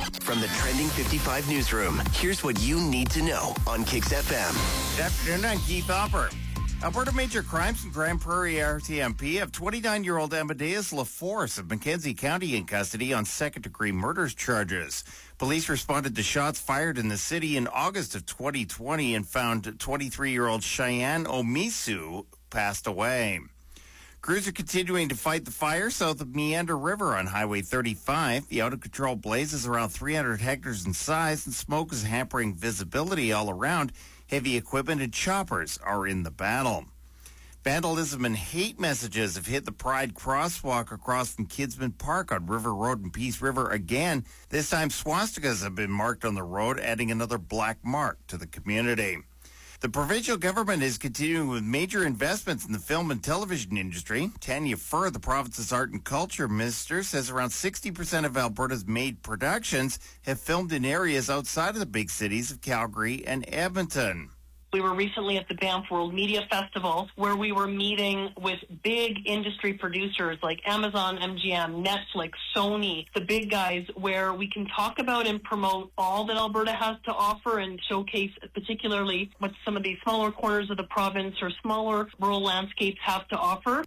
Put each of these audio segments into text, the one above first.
From the Trending 55 newsroom, here's what you need to know on Kicks FM. Good afternoon, I'm Keith Hopper. Alberta Major Crimes and Grand Prairie RTMP have 29-year-old Amadeus LaForce of Mackenzie County in custody on second-degree murders charges. Police responded to shots fired in the city in August of 2020 and found 23-year-old Cheyenne Omisu passed away. Crews are continuing to fight the fire south of Meander River on Highway 35. The out-of-control blaze is around 300 hectares in size, and smoke is hampering visibility all around. Heavy equipment and choppers are in the battle. Vandalism and hate messages have hit the Pride crosswalk across from Kidsman Park on River Road and Peace River again. This time, swastikas have been marked on the road, adding another black mark to the community. The provincial government is continuing with major investments in the film and television industry. Tanya Furr, the province's art and culture minister, says around 60% of Alberta's made productions have filmed in areas outside of the big cities of Calgary and Edmonton. We were recently at the Banff World Media Festival where we were meeting with big industry producers like Amazon, MGM, Netflix, Sony, the big guys, where we can talk about and promote all that Alberta has to offer and showcase particularly what some of these smaller corners of the province or smaller rural landscapes have to offer.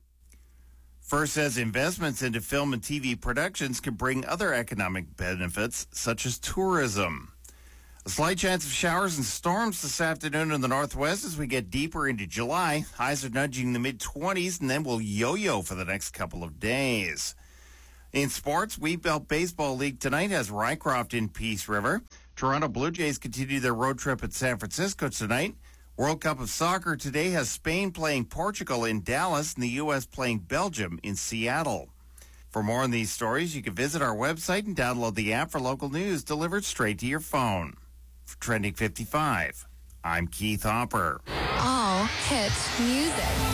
First says investments into film and TV productions can bring other economic benefits such as tourism. A slight chance of showers and storms this afternoon in the northwest as we get deeper into July. Highs are nudging the mid-20s, and then we'll yo-yo for the next couple of days. In sports, Wheatbelt Baseball League tonight has Rycroft in Peace River. Toronto Blue Jays continue their road trip at San Francisco tonight. World Cup of Soccer today has Spain playing Portugal in Dallas and the U.S. playing Belgium in Seattle. For more on these stories, you can visit our website and download the app for local news delivered straight to your phone. For Trending 55, I'm Keith Hopper. All hits music.